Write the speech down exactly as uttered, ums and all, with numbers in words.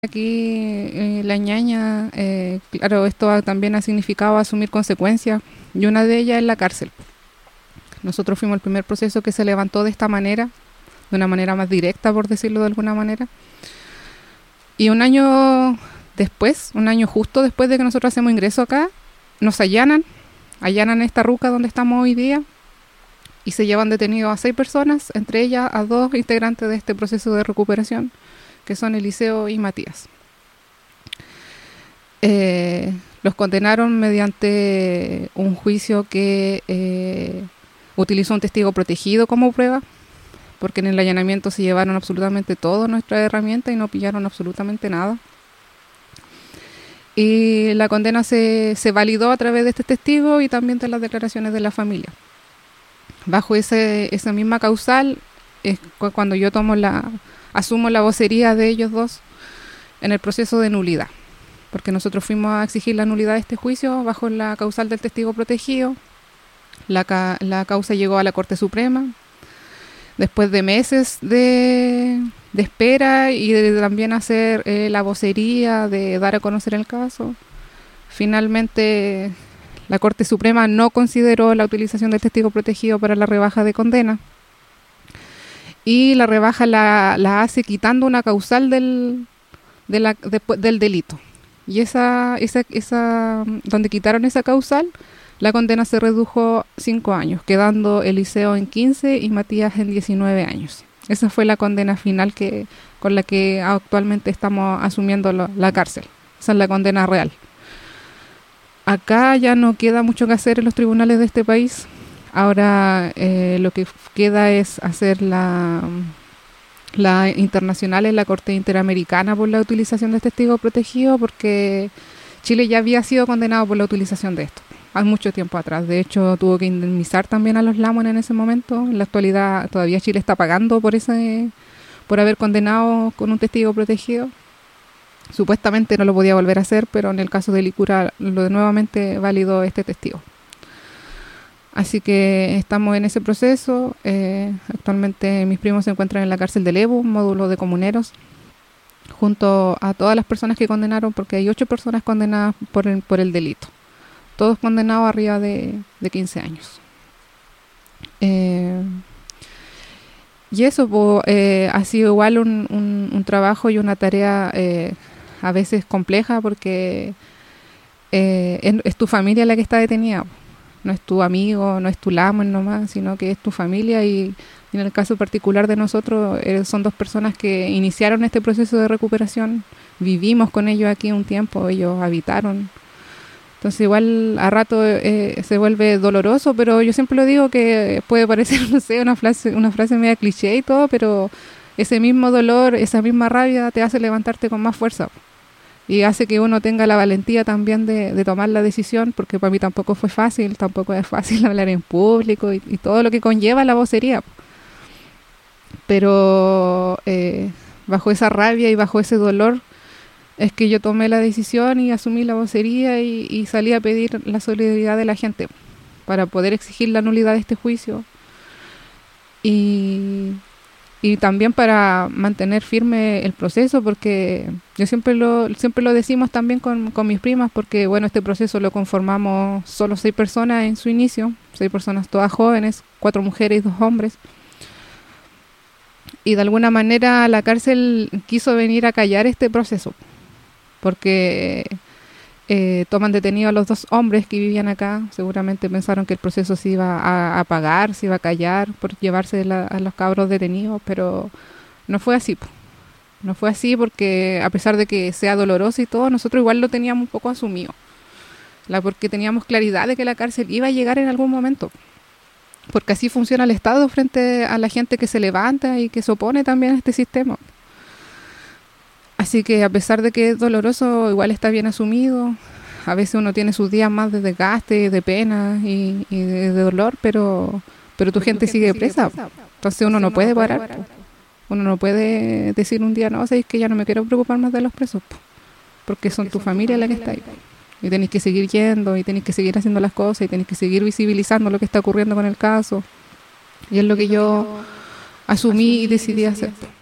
Aquí eh, la ñaña, eh, claro, esto ha- también ha significado asumir consecuencias y una de ellas es la cárcel. Nosotros fuimos el primer proceso que se levantó de esta manera, de una manera más directa, por decirlo de alguna manera. Y un año después, un año justo después de que nosotros hacemos ingreso acá, nos allanan, allanan esta ruca donde estamos hoy día y se llevan detenidos a seis personas, entre ellas a dos integrantes de este proceso de recuperación, que son Eliseo y Matías. Eh, los condenaron mediante un juicio que eh, utilizó un testigo protegido como prueba, porque en el allanamiento se llevaron absolutamente todas nuestras herramientas y no pillaron absolutamente nada. Y la condena se, se validó a través de este testigo y también de las declaraciones de la familia. Bajo ese, esa misma causal es cu- cuando yo tomo la, asumo la vocería de ellos dos en el proceso de nulidad, porque nosotros fuimos a exigir la nulidad de este juicio bajo la causal del testigo protegido. La, ca- la causa llegó a la Corte Suprema después de meses de, de espera y de también hacer eh, la vocería, de dar a conocer el caso. Finalmente, la Corte Suprema no consideró la utilización del testigo protegido para la rebaja de condena y la rebaja la, la hace quitando una causal del, de la, de- del delito. Y esa, esa, esa, donde quitaron esa causal, la condena se redujo cinco años, quedando Eliseo en quince y Matías en diecinueve años. Esa fue la condena final que, con la que actualmente estamos asumiendo lo- la cárcel. Esa es la condena real. Acá ya no queda mucho que hacer en los tribunales de este país. Ahora eh, lo que f- queda es hacer la, la internacional en la Corte Interamericana por la utilización de testigos protegidos, porque Chile ya había sido condenado por la utilización de esto hace mucho tiempo atrás. De hecho, tuvo que indemnizar también a los Lamon en ese momento. En la actualidad todavía Chile está pagando por ese, por haber condenado con un testigo protegido. Supuestamente no lo podía volver a hacer, pero en el caso de Licura lo nuevamente validó este testigo. Así que estamos en ese proceso. Eh, actualmente mis primos se encuentran en la cárcel de Lebu, módulo de comuneros, junto a todas las personas que condenaron, porque hay ocho personas condenadas por el, por el delito. Todos condenados arriba de, de quince años. Eh, y eso po, eh, ha sido igual un, un- un trabajo y una tarea eh, a veces compleja, porque eh, es, es tu familia la que está detenida. No es tu amigo, no es tu lamo nomás, sino que es tu familia. Y, y en el caso particular de nosotros, eh, son dos personas que iniciaron este proceso de recuperación. Vivimos con ellos aquí un tiempo, ellos habitaron. Entonces igual a rato eh, se vuelve doloroso, pero yo siempre lo digo que puede parecer, no sé, una frase, una frase media cliché y todo, pero ese mismo dolor, esa misma rabia te hace levantarte con más fuerza y hace que uno tenga la valentía también de, de tomar la decisión, porque para mí tampoco fue fácil, tampoco es fácil hablar en público y, y todo lo que conlleva la vocería. Pero eh, bajo esa rabia y bajo ese dolor es que yo tomé la decisión y asumí la vocería y, y salí a pedir la solidaridad de la gente para poder exigir la nulidad de este juicio y, y también para mantener firme el proceso, porque yo siempre lo, siempre lo decimos también con, con mis primas, porque bueno, este proceso lo conformamos solo seis personas en su inicio, seis personas todas jóvenes, cuatro mujeres y dos hombres. Y de alguna manera la cárcel quiso venir a callar este proceso, porque eh, toman detenidos a los dos hombres que vivían acá. Seguramente pensaron que el proceso se iba a a apagar, se iba a callar por llevarse la- a los cabros detenidos, pero no fue así. po. No fue así, porque a pesar de que sea doloroso y todo, nosotros igual lo teníamos un poco asumido, la, porque teníamos claridad de que la cárcel iba a llegar en algún momento, porque así funciona el Estado frente a la gente que se levanta y que se opone también a este sistema. Así que a pesar de que es doloroso, igual está bien asumido. A veces uno tiene sus días más de desgaste, de pena y, y de, de dolor, pero, pero tu gente sigue presa. Entonces uno no puede parar. po. Uno no puede decir un día, no, sabes que ya no me quiero preocupar más de los presos, po, porque son tu familia la que está ahí. Y tenéis que seguir yendo, y tenéis que seguir haciendo las cosas, y tenéis que seguir visibilizando lo que está ocurriendo con el caso. Y es lo que yo asumí y decidí hacer.